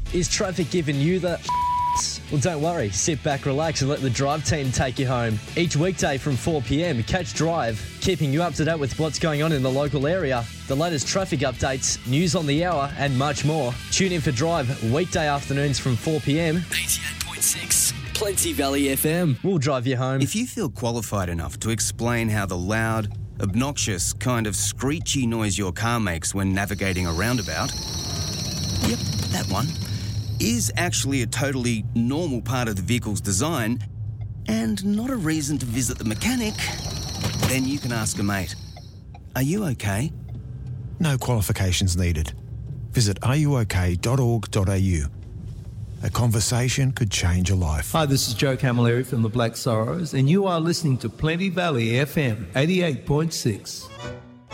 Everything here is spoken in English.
Is traffic giving you the Well, don't worry. Sit back, relax, and let the Drive team take you home. Each weekday from 4 p.m, catch Drive, keeping you up to date with what's going on in the local area, the latest traffic updates, news on the hour, and much more. Tune in for Drive weekday afternoons from 4 p.m. 88.6 Plenty Valley FM. We'll drive you home. If you feel qualified enough to explain how the loud, obnoxious, kind of screechy noise your car makes when navigating a roundabout, yep, that one, is actually a totally normal part of the vehicle's design and not a reason to visit the mechanic, then you can ask a mate. Are you okay? No qualifications needed. Visit areyook.org.au. A conversation could change a life. Hi, this is Joe Camilleri from the Black Sorrows, and you are listening to Plenty Valley FM 88.6.